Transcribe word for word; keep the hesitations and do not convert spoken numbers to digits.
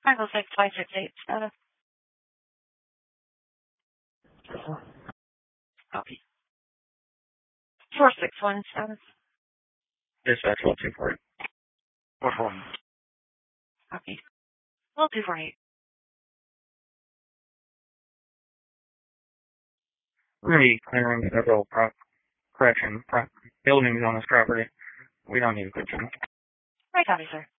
five oh six five six eight status. Copy. four six one status. Dispatch one two four eight. What one? Copy. We'll do right. Really clearing several prop, correction, prop, buildings on this property. We don't need a good job. Right, copy, sir.